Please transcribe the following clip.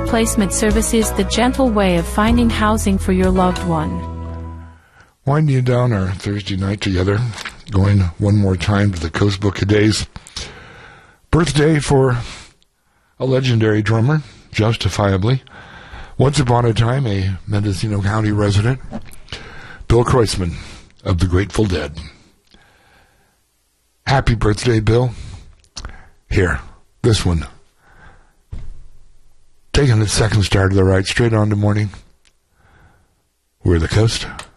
Placement Services, the gentle way of finding housing for your loved one. Winding you down our Thursday night together, going one more time to the Coast Book of Days. Birthday for a legendary drummer, justifiably. Once upon a time, a Mendocino County resident, Bill Kreuzman of the Grateful Dead. Happy birthday, Bill. Here, this one. Taking the second star to the right, straight on to morning. We're the Coast.